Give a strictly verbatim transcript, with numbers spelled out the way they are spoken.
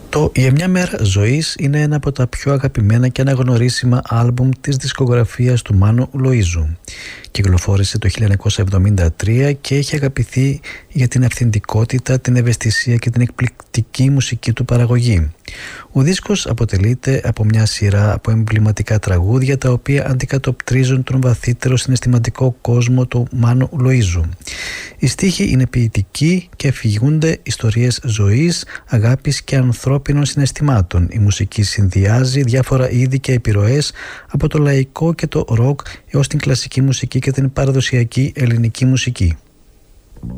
Το «Για μια μέρα ζωής» είναι ένα από τα πιο αγαπημένα και αναγνωρίσιμα άλμπουμ της δισκογραφίας του Μάνου Λοΐζου. Κυκλοφόρησε το χίλια εννιακόσια εβδομήντα τρία και έχει αγαπηθεί για την αυθεντικότητα, την ευαισθησία και την εκπληκτική μουσική του παραγωγή. Ο δίσκος αποτελείται από μια σειρά από εμβληματικά τραγούδια τα οποία αντικατοπτρίζουν τον βαθύτερο συναισθηματικό κόσμο του Μάνου Λοΐζου. Οι στίχοι είναι ποιητικοί και αφηγούνται ιστορίες ζωής, αγάπης και ανθρώπινων συναισθημάτων. Η μουσική συνδυάζει διάφορα είδη και επιρροές από το λαϊκό και το ροκ έως την κλασική μουσική και την παραδοσιακή ελληνική μουσική.